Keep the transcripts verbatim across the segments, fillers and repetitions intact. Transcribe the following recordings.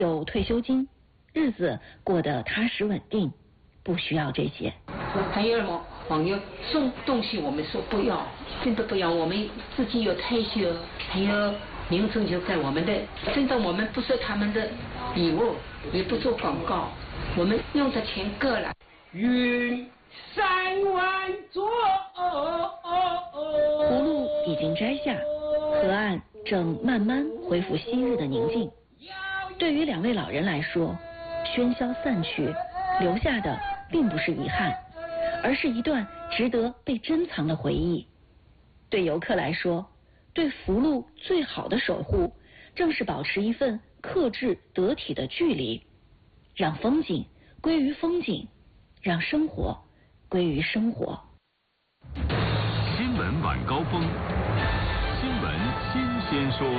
有退休金，日子过得踏实稳定，不需要这些。 还有什么网友送东西，我们说不要，真的不要，我们自己有退休，还有名声就在我们的，真的我们不是他们的礼物，也不做广告，我们用的钱够了。 云山万座， 葫芦已经摘下，河岸正慢慢恢复昔日的宁静。对于两位老人来说，喧嚣散去，留下的并不是遗憾，而是一段值得被珍藏的回忆。对游客来说，对福禄最好的守护，正是保持一份克制得体的距离，让风景归于风景，让生活归于生活。 新闻晚高峰，新闻新鲜说。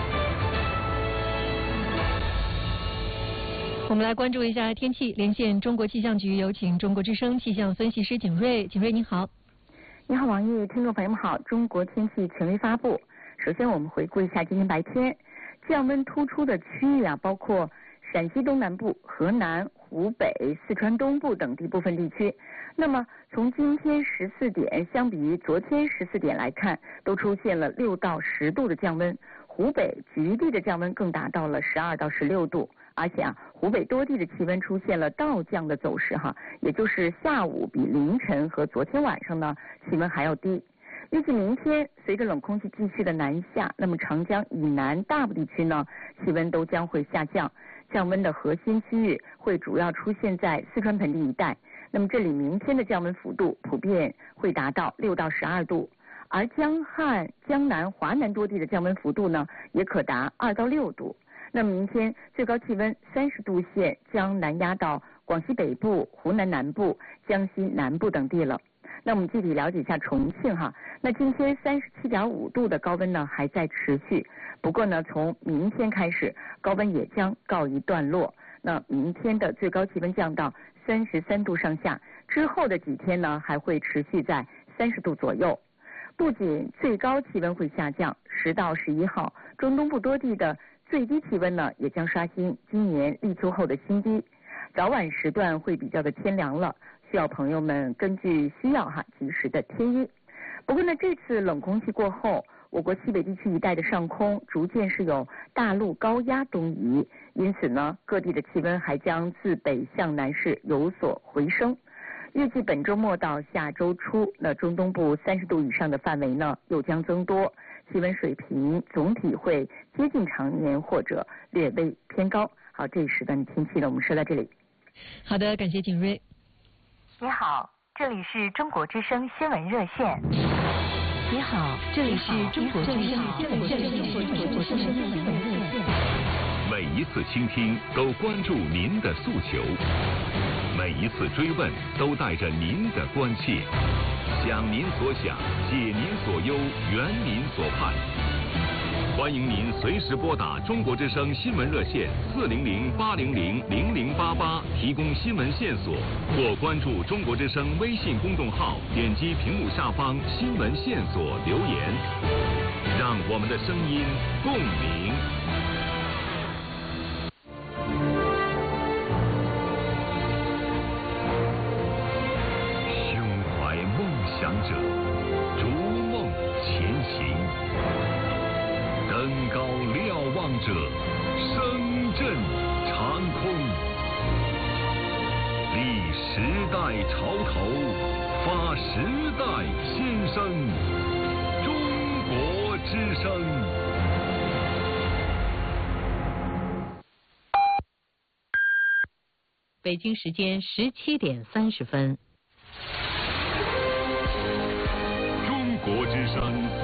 我们来关注一下天气，连线中国气象局，有请中国之声气象分析师景睿。景睿你好。 你好王毅，听众朋友们好。中国天气权威发布，首先我们回顾一下今天白天降温突出的区域啊，包括陕西东南部、河南、湖北、四川东部等地部分地区。那么从今天十四点相比于昨天十四点来看，都出现了六到十度的降温，湖北局地的降温更达到了十二到十六度。而且啊，湖北多地的气温出现了倒降的走势哈，也就是下午比凌晨和昨天晚上呢气温还要低。预计明天随着冷空气继续的南下，那么长江以南大部地区呢气温都将会下降，降温的核心区域会主要出现在四川盆地一带。那么这里明天的降温幅度普遍会达到六到十二度，而江汉、江南、华南多地的降温幅度呢也可达二到六度。那么明天最高气温三十度线将南压到广西北部、湖南南部、江西南部等地了。那我们具体了解一下重庆哈，那今天三十七点五度的高温呢还在持续，不过呢从明天开始高温也将告一段落。那明天的最高气温降到三十三度上下，之后的几天呢还会持续在三十度左右。不仅最高气温会下降，十到十一号中东部多地的最低气温呢也将刷新今年立秋后的新低，早晚时段会比较的天凉了，需要朋友们根据需要哈及时的添衣。不过呢，这次冷空气过后，我国西北地区一带的上空逐渐是有大陆高压东移，因此呢，各地的气温还将自北向南是有所回升。预计本周末到下周初，那中东部三十度以上的范围呢又将增多，气温水平总体会接近常年或者略微偏高。好，这一时段的天气呢，我们说到这里。 好的，感谢景睿。 你好，这里是中国之声新闻热线。 你好，这里是中国之声新闻热线。 每一次倾听都关注您的诉求，每一次追问都带着您的关切，想您所想，解您所忧，圆您所盼。欢迎您随时拨打中国之声新闻热线四零零八零零零零八八提供新闻线索，或关注中国之声微信公众号，点击屏幕下方新闻线索留言，让我们的声音共鸣。胸怀梦想者，逐梦前行。登高瞭望者，声震长空。立时代潮头，发时代新声。中国之声。 北京时间十七点三十分。 中国之声。